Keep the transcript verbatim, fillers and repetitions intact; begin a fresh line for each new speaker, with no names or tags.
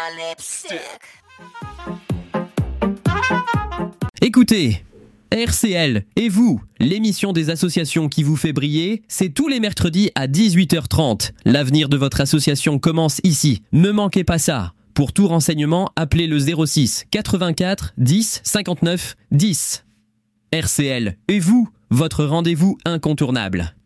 lipstick.
Écoutez, R C L et vous, l'émission des associations qui vous fait briller, c'est tous les mercredis à dix-huit heures trente. L'avenir de votre association commence ici. Ne manquez pas ça. Pour tout renseignement, appelez le zéro six quatre-vingt-quatre dix cinquante-neuf dix. R C L et vous, votre rendez-vous incontournable.